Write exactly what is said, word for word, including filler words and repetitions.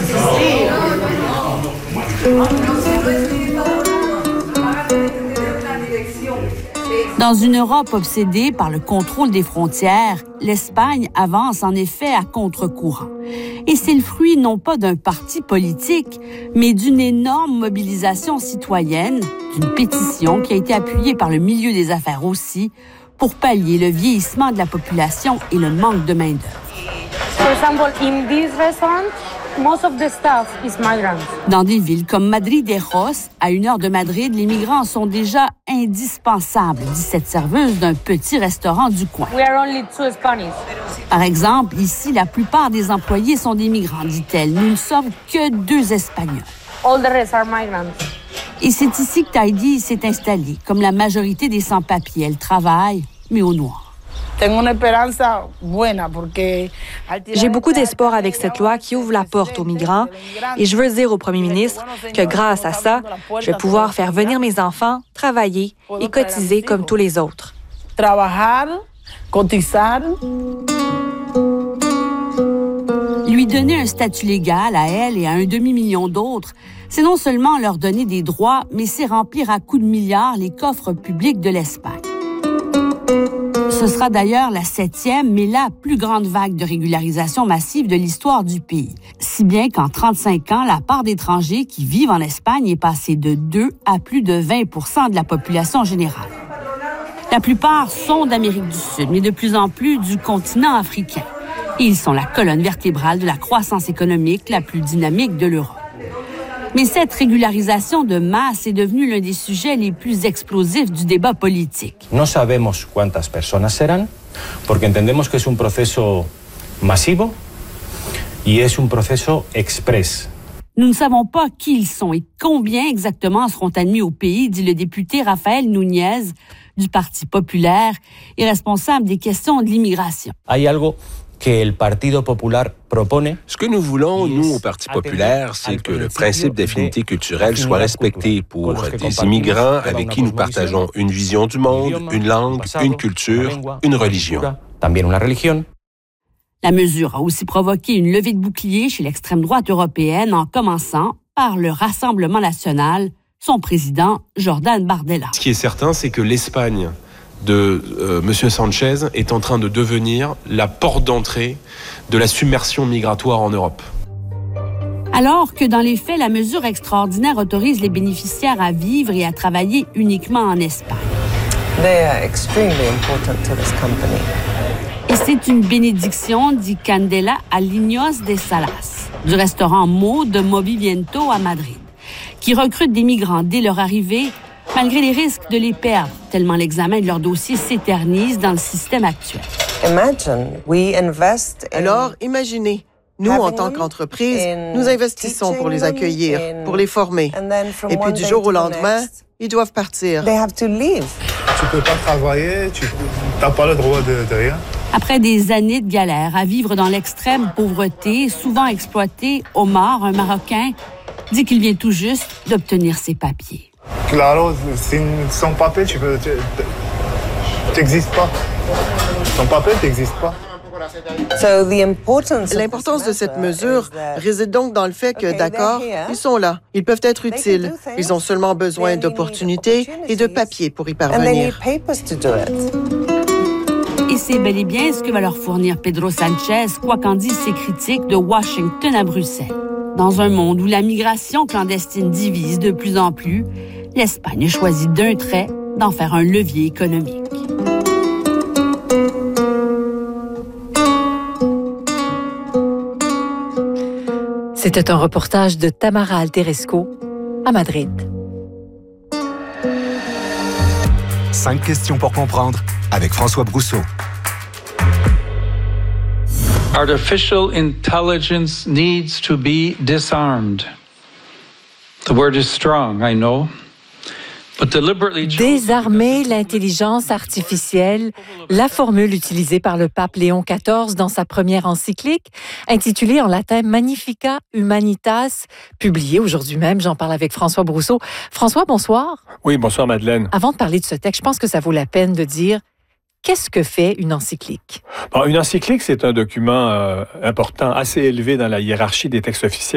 Dans une Europe obsédée par le contrôle des frontières, l'Espagne avance en effet à contre-courant. Et c'est le fruit non pas d'un parti politique, mais d'une énorme mobilisation citoyenne, d'une pétition qui a été appuyée par le milieu des affaires aussi, pour pallier le vieillissement de la population et le manque de main-d'œuvre. For example, in this restaurant, most of the staff is migrants. Dans des villes comme Madrid-Eros, à une heure de Madrid, les migrants sont déjà indispensables, dit cette serveuse d'un petit restaurant du coin. We are only two Spanish. Par exemple, ici, la plupart des employés sont des migrants, dit-elle. Nous ne sommes que deux Espagnols. All the rest are migrants. Et c'est ici que Taïdi s'est installée. Comme la majorité des sans-papiers, elle travaille, mais au noir. J'ai beaucoup d'espoir avec cette loi qui ouvre la porte aux migrants et je veux dire au premier ministre que grâce à ça, je vais pouvoir faire venir mes enfants, travailler et cotiser comme tous les autres. Lui donner un statut légal à elle et à un demi-million d'autres, c'est non seulement leur donner des droits, mais c'est remplir à coups de milliards les coffres publics de l'Espagne. Ce sera d'ailleurs la septième, mais la plus grande vague de régularisation massive de l'histoire du pays. Si bien qu'en trente-cinq ans, la part d'étrangers qui vivent en Espagne est passée de deux à plus de vingt pour cent de la population générale. La plupart sont d'Amérique du Sud, mais de plus en plus du continent africain. Et ils sont la colonne vertébrale de la croissance économique la plus dynamique de l'Europe. Mais cette régularisation de masse est devenue l'un des sujets les plus explosifs du débat politique. No sabemos cuántas personas serán, porque entendemos que es un proceso masivo y es un proceso express. Nous ne savons pas qui ils sont et combien exactement seront admis au pays, dit le député Rafael Núñez du Parti populaire et responsable des questions de l'immigration. Hay algo que el Partido Popular propone. Ce que nous voulons, nous, au Parti populaire, c'est que le principe d'affinité culturelle soit respecté pour des immigrants avec qui nous partageons une vision du monde, une langue, une culture, une religion. La mesure a aussi provoqué une levée de boucliers chez l'extrême droite européenne, en commençant par le Rassemblement national, son président Jordan Bardella. Ce qui est certain, c'est que l'Espagne de euh, M. Sanchez est en train de devenir la porte d'entrée de la submersion migratoire en Europe. Alors que dans les faits, la mesure extraordinaire autorise les bénéficiaires à vivre et à travailler uniquement en Espagne. They are extremely important to this company. Et c'est une bénédiction, dit Candela Aliños de Salas, du restaurant Mo de Moviviento à Madrid, qui recrute des migrants dès leur arrivée, malgré les risques de les perdre, tellement l'examen de leur dossier s'éternise dans le système actuel. Alors, imaginez, nous, en tant qu'entreprise, nous investissons pour les accueillir, pour les former. Et puis, du jour au lendemain, ils doivent partir. Tu peux pas travailler, tu n'as pas le droit de, de rien. Après des années de galère à vivre dans l'extrême pauvreté, souvent exploité, Omar, un Marocain, dit qu'il vient tout juste d'obtenir ses papiers. Claro, sans papier, tu peux, tu n'existes pas. Sans papier, tu n'existes pas. L'importance de cette mesure réside donc dans le fait que, d'accord, ils sont là, ils peuvent être utiles. Ils ont seulement besoin d'opportunités et de papiers pour y parvenir. Et c'est bel et bien ce que va leur fournir Pedro Sanchez, quoi qu'en disent ses critiques de Washington à Bruxelles. Dans un monde où la migration clandestine divise de plus en plus, l'Espagne a choisi d'un trait d'en faire un levier économique. C'était un reportage de Tamara Alteresco à Madrid. Cinq questions pour comprendre avec François Brousseau. Artificial intelligence needs to be disarmed. The word is strong, I know. Désarmer l'intelligence artificielle, la formule utilisée par le pape Léon quatorze dans sa première encyclique, intitulée en latin Magnificat Humanitas, publiée aujourd'hui même. J'en parle avec François Brousseau. François, bonsoir. Oui, bonsoir Madeleine. Avant de parler de ce texte, je pense que ça vaut la peine de dire qu'est-ce que fait une encyclique? Bon, une encyclique, c'est un document euh, important, assez élevé dans la hiérarchie des textes officiels.